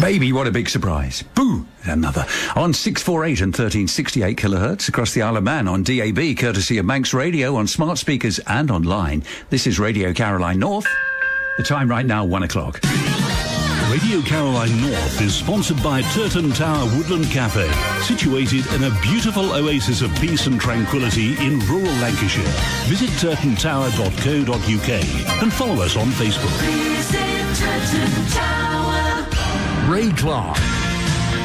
Baby, what a big surprise. Boo! Another. On 648 and 1368 kilohertz across the Isle of Man on DAB, courtesy of Manx Radio, on smart speakers and online. This is Radio Caroline North. The time right now, 1 o'clock. Radio Caroline North is sponsored by Turton Tower Woodland Cafe, situated in a beautiful oasis of peace and tranquility in rural Lancashire. Visit turtontower.co.uk and follow us on Facebook. Visit Turton Tower. Ray Clark.